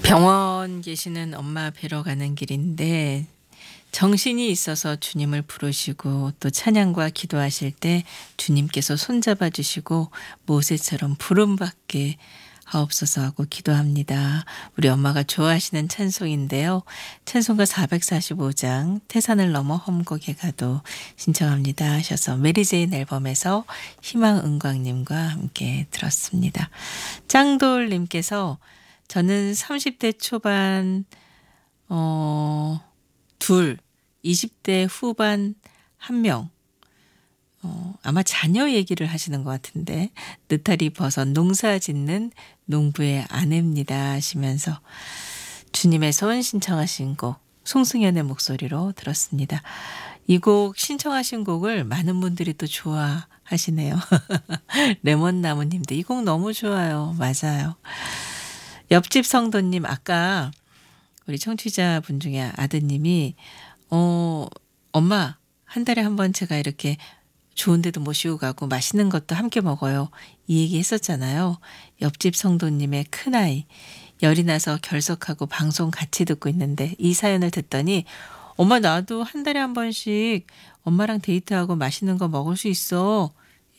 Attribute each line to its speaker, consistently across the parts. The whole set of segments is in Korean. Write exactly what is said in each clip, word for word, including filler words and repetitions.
Speaker 1: 병원 계시는 엄마 뵈러 가는 길인데 정신이 있어서 주님을 부르시고 또 찬양과 기도하실 때 주님께서 손잡아 주시고 모세처럼 부름받게 하옵소서 하고 기도합니다. 우리 엄마가 좋아하시는 찬송인데요. 찬송가 사백사십오 장 태산을 넘어 험곡에 가도 신청합니다 하셔서 메리제인 앨범에서 희망은광님과 함께 들었습니다. 짱돌님께서 저는 삼십 대 초반 어, 둘, 이십 대 후반 한 명, 어, 아마 자녀 얘기를 하시는 것 같은데 느타리 버섯 농사 짓는 농부의 아내입니다 하시면서 주님의 손 신청하신 곡 송승연의 목소리로 들었습니다. 이 곡 신청하신 곡을 많은 분들이 또 좋아하시네요. 레몬나무님도 이 곡 너무 좋아요. 맞아요. 옆집 성도님 아까 우리 청취자분 중에 아드님이 어 엄마 한 달에 한 번 제가 이렇게 좋은 데도 모시고 가고 맛있는 것도 함께 먹어요. 이 얘기 했었잖아요. 옆집 성도님의 큰아이 열이 나서 결석하고 방송 같이 듣고 있는데 이 사연을 듣더니 엄마 나도 한 달에 한 번씩 엄마랑 데이트하고 맛있는 거 먹을 수 있어.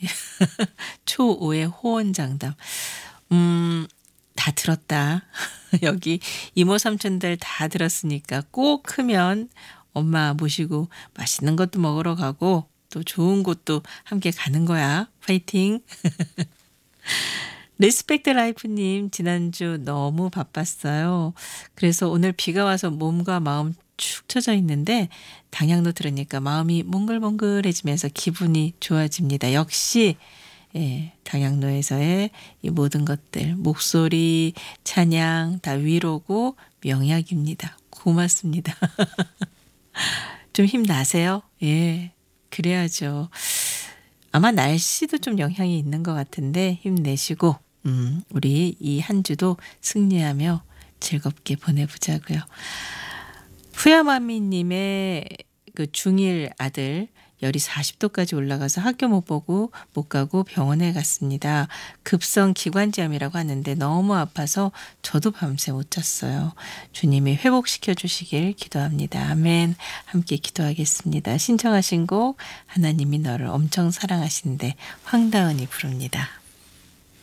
Speaker 1: 초오의 호언장담. 음, 다 들었다. 여기 이모 삼촌들 다 들었으니까 꼭 크면 엄마 모시고 맛있는 것도 먹으러 가고 또 좋은 곳도 함께 가는 거야. 파이팅. 리스펙트 라이프님 지난주 너무 바빴어요. 그래서 오늘 비가 와서 몸과 마음 축 처져 있는데 당양로 들으니까 마음이 몽글몽글해지면서 기분이 좋아집니다. 역시 예, 당양로에서의 이 모든 것들 목소리, 찬양 다 위로고 명약입니다. 고맙습니다. 좀 힘나세요? 예, 그래야죠. 아마 날씨도 좀 영향이 있는 것 같은데 힘내시고 음, 우리 이 한 주도 승리하며 즐겁게 보내보자고요. 후야마미님의 그 중일 아들 열이 사십 도까지 올라가서 학교 못 보고 못 가고 병원에 갔습니다. 급성 기관지암이라고 하는데 너무 아파서 저도 밤새 못 잤어요. 주님이 회복시켜 주시길 기도합니다. 아멘. 함께 기도하겠습니다. 신청하신 곡 하나님이 너를 엄청 사랑하시는데 황다은이 부릅니다.